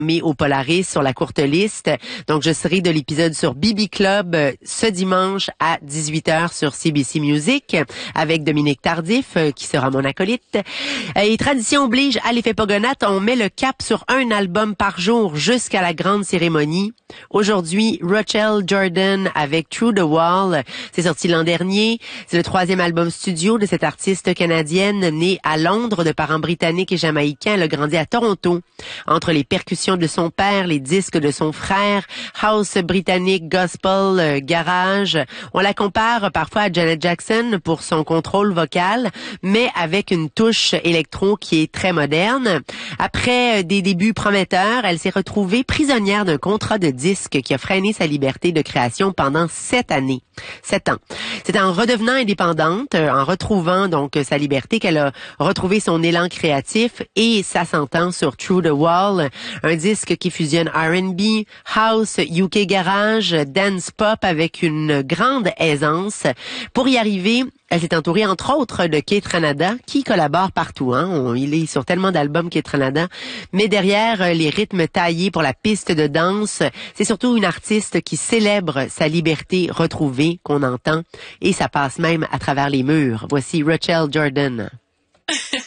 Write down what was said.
mais au Polaris sur la courte liste. Donc, je serai de l'épisode sur Bibi Club ce dimanche à 18h sur CBC Music avec Dominique Tardif qui sera mon acolyte. Et tradition oblige à l'effet Pogonate, on met le cap sur un album par jour jusqu'à la grande cérémonie. Aujourd'hui, Rochelle Jordan avec Through the Wall. C'est sorti l'an dernier. C'est le 3e album studio de cette artiste canadienne née à Londres de parents britanniques et jamaïcains. Elle a grandi à Toronto. Entre les percussions de son père, les disques de son frère, house britannique, gospel, garage. On la compare parfois à Janet Jackson pour son contrôle vocal, mais avec une touche électro qui est très moderne. Après des débuts prometteurs, elle s'est retrouvée prisonnière d'un contrat de disque qui a freiné sa liberté de création pendant 7 ans. C'est en redevenant indépendante, en retrouvant donc sa liberté qu'elle a retrouvé son élan créatif et ça s'entend sur Through the Wall, un disque qui fusionne R&B, house, UK garage, dance pop avec une grande aisance. Pour y arriver, elle s'est entourée entre autres de Keith Ranada qui collabore partout. Il est sur tellement d'albums Keith Ranada. Mais derrière les rythmes taillés pour la piste de danse, c'est surtout une artiste qui célèbre sa liberté retrouvée qu'on entend et ça passe même à travers les murs. Voici Rochelle Jordan.